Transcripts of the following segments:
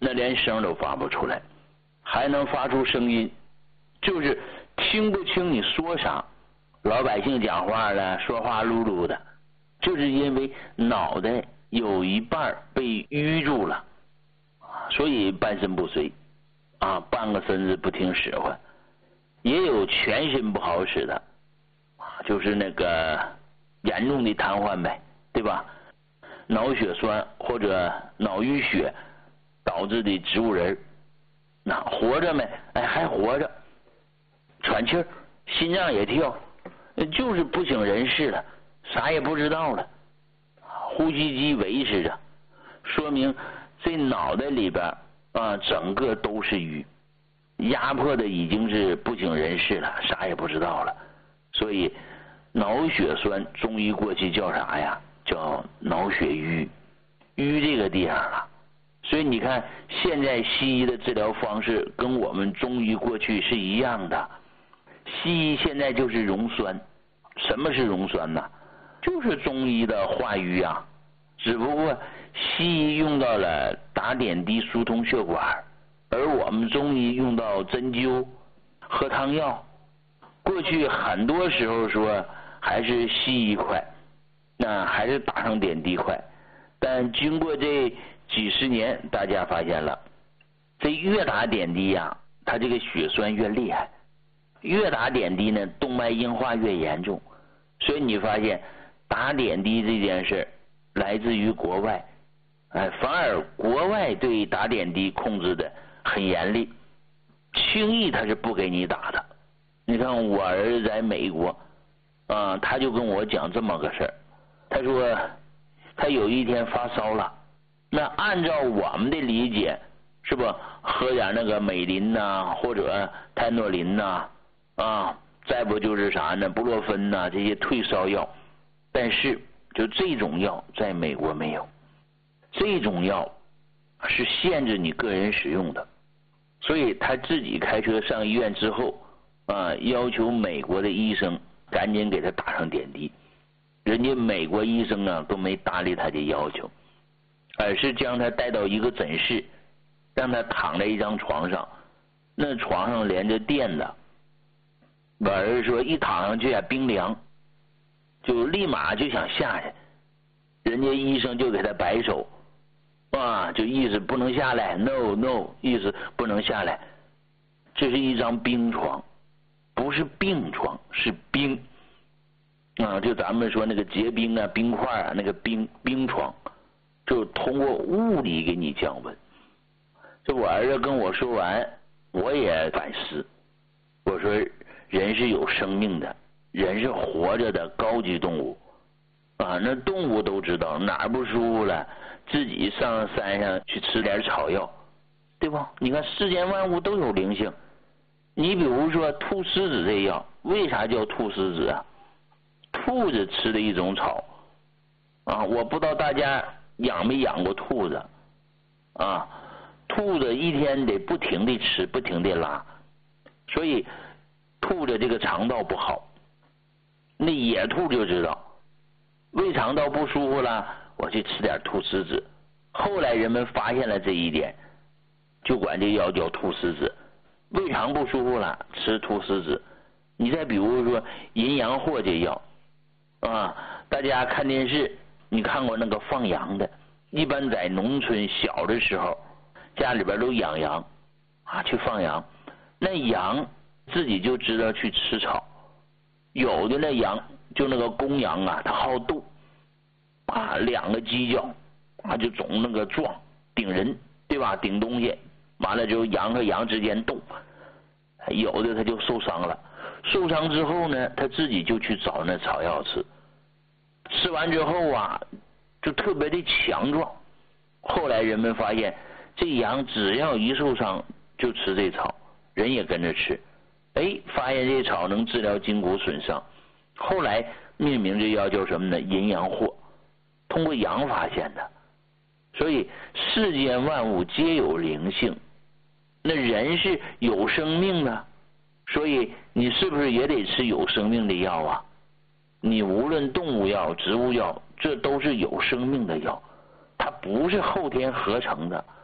那连声都发不出来，还能发出声音，就是听不清你说啥。老百姓讲话了，说话噜噜的，就是因为脑袋有一半被淤住了，所以半身不遂啊，半个身子不听使唤。也有全身不好使的，就是那个严重的瘫痪呗，对吧？脑血栓或者脑淤血导致的植物人，那活着没？哎，还活着，喘气儿，心脏也跳，就是不省人事了，啥也不知道了，呼吸机维持着，说明这脑袋里边啊，整个都是淤，压迫的已经是不省人事了，啥也不知道了。所以脑血栓中医过去叫啥呀？叫脑血瘀，瘀这个地方了。所以你看现在西医的治疗方式跟我们中医过去是一样的，西医现在就是溶栓。什么是溶栓呢？就是中医的化瘀啊，只不过西医用到了打点滴疏通血管，而我们中医用到针灸、喝汤药。过去很多时候说还是西医快，那还是打上点滴快，但经过这几十年，大家发现了，这越打点滴呀，它这个血栓越厉害，越打点滴呢，动脉硬化越严重。所以你发现打点滴这件事来自于国外，反而国外对打点滴控制的很严厉，轻易他是不给你打的。你看我儿子在美国啊，他就跟我讲这么个事儿，他说他有一天发烧了，那按照我们的理解是不喝点那个美林呐，或者泰诺林呐，啊，再不就是啥呢，布洛芬呐，这些退烧药。但是就这种药在美国没有，这种药是限制你个人使用的，所以他自己开车上医院之后啊，要求美国的医生赶紧给他打上点滴。人家美国医生啊都没搭理他的要求，而是将他带到一个诊室，让他躺在一张床上，那床上连着电的。我儿子说一躺上去啊冰凉，就立马就想下去，人家医生就给他摆手啊，就意思不能下来 ，no no， 意思不能下来。这是一张冰床，不是病床，是冰啊，就咱们说那个结冰啊、冰块啊，那个冰床，就通过物理给你降温。这我儿子跟我说完，我也反思，我说人是有生命的，人是活着的高级动物啊，那动物都知道哪儿不舒服了，自己上山上去吃点草药，对吧？你看世间万物都有灵性。你比如说菟丝子这药，为啥叫菟丝子啊？兔子吃的一种草啊，我不知道大家养没养过兔子啊？兔子一天得不停地吃，不停地拉，所以兔子这个肠道不好。那野兔就知道胃肠道不舒服了，我去吃点菟丝子。后来人们发现了这一点，就管这药叫菟丝子。胃肠不舒服了，吃菟丝子。你再比如说淫羊藿这药啊，大家看电视，你看过那个放羊的，一般在农村小的时候，家里边都养羊啊，去放羊，那羊自己就知道去吃草，有的那羊就那个公羊啊，它好斗啊，两个犄角啊就总那个撞顶人，对吧？顶东西，完了之后羊和羊之间斗，有的它就受伤了。受伤之后呢，他自己就去找那草药吃，吃完之后啊，就特别的强壮。后来人们发现，这羊只要一受伤就吃这草，人也跟着吃，发现这草能治疗筋骨损伤。后来命名这药叫什么呢？淫羊藿，通过羊发现的。所以世间万物皆有灵性，那人是有生命的，所以你是不是也得吃有生命的药啊？你无论动物药、植物药，这都是有生命的药，它不是后天合成的，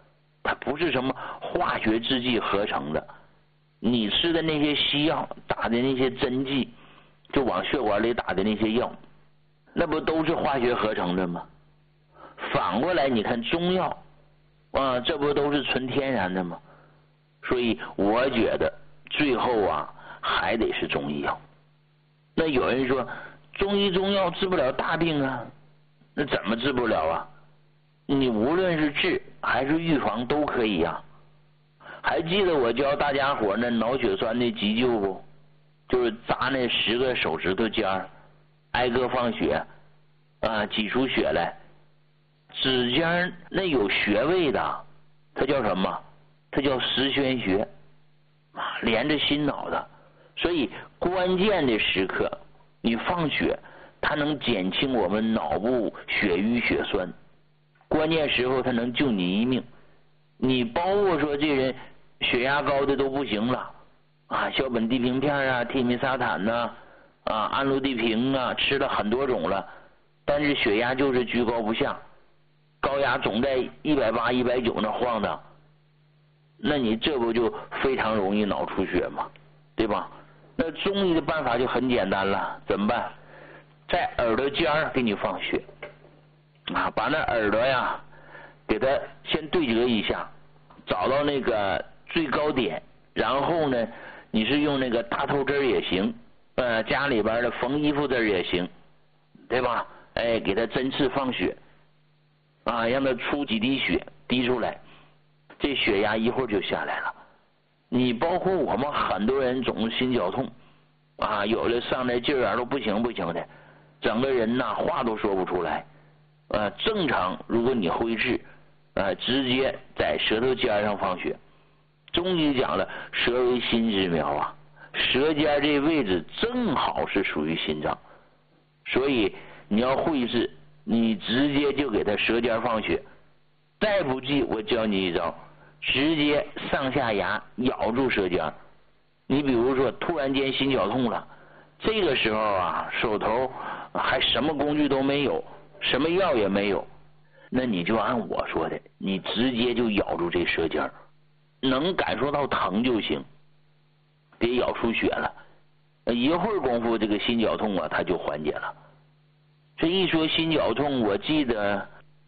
它不是什么化学制剂合成的。你吃的那些西药，打的那些针剂，就往血管里打的那些药，那不都是化学合成的吗？反过来你看中药啊，这不都是纯天然的吗？所以我觉得最后啊还得是中医药。那有人说中医中药治不了大病啊，那怎么治不了啊？你无论是治还是预防都可以呀。还记得我教大家伙那脑血栓的急救不？就是扎那10个手指头尖儿，挨个放血啊，挤出血来。指尖那有穴位的，它叫什么？它叫十宣穴啊，连着心脑的。所以关键的时刻你放血，它能减轻我们脑部血瘀血栓，关键时候它能救你一命。你包括说这人血压高的都不行了啊，硝苯地平片啊，替米沙坦呐，啊，氨氯地平啊，吃了很多种了，但是血压就是居高不下，高压总在180、190那晃荡，那你这不就非常容易脑出血吗？对吧？那中医的办法就很简单了，怎么办？在耳朵尖儿给你放血啊，把那耳朵呀给它先对折一下，找到那个最高点，然后呢你是用那个大头针也行，家里边的缝衣服针也行，对吧？哎，给它针刺放血啊，让它出几滴血滴出来，这血压一会儿就下来了。你包括我们很多人总是心绞痛啊，有的上来劲儿都不行的，整个人呐话都说不出来。正常如果你会治，直接在舌头尖上放血。中医讲了，舌为心之苗啊，舌尖这位置正好是属于心脏，所以你要会治，你直接就给他舌尖放血。再不济我教你一招，直接上下牙咬住舌尖。你比如说突然间心绞痛了，这个时候啊手头还什么工具都没有，什么药也没有，那你就按我说的，你直接就咬住这舌尖，能感受到疼就行，别咬出血了。一会儿功夫这个心绞痛啊它就缓解了。这一说心绞痛，我记得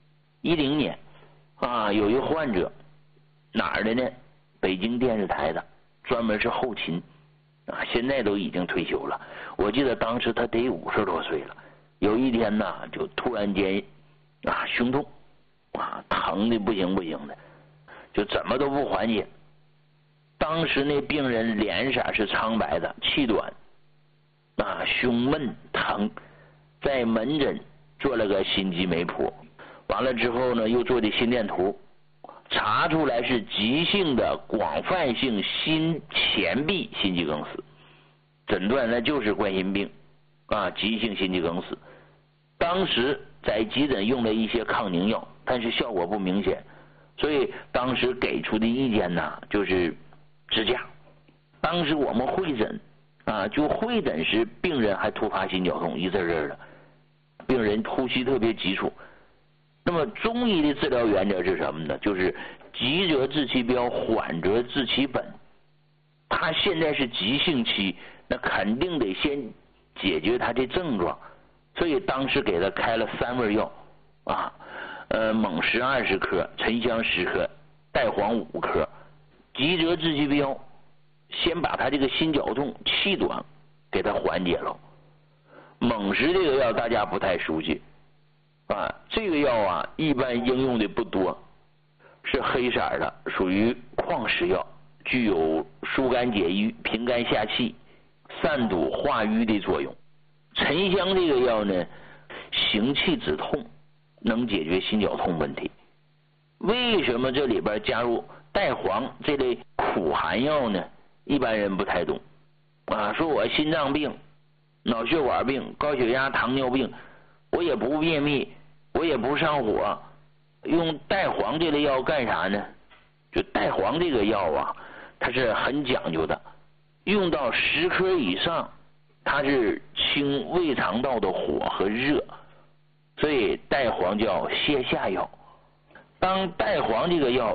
10年啊有一个患者，哪儿的呢？北京电视台的，专门是后勤啊，现在都已经退休了。我记得当时他得50多岁了，有一天呢就突然间啊胸痛啊，疼的不行的，就怎么都不缓解。当时那病人脸色是苍白的，气短啊，胸闷疼，在门诊做了个心肌酶谱，完了之后呢又做的心电图，查出来是急性的广泛性心前壁心肌梗死，诊断那就是冠心病啊，急性心肌梗死。当时在急诊用了一些抗凝药，但是效果不明显，所以当时给出的意见呢就是支架。当时我们会诊啊，就会诊时病人还突发心绞痛，一阵阵的，病人呼吸特别急促。那么中医的治疗原则是什么呢？就是急则治其标，缓则治其本。他现在是急性期，那肯定得先解决他的症状，所以当时给他开了3味药啊，锰石20克，沉香10克，带黄5克。急则治其标，先把他这个心绞痛气短给他缓解了。锰石这个药大家不太熟悉啊，这个药啊一般应用的不多，是黑色的，属于矿石药，具有疏肝解郁、平肝下气、散堵化瘀的作用。沉香这个药呢，行气止痛，能解决心绞痛问题。为什么这里边加入带黄这类苦寒药呢？一般人不太懂啊，说我心脏病、脑血管病、高血压、糖尿病，我也不便秘，我也不上火，用带黄这类药干啥呢？就带黄这个药啊，它是很讲究的，用到10克以上，它是清胃肠道的火和热，所以带黄叫泻下药。当带黄这个药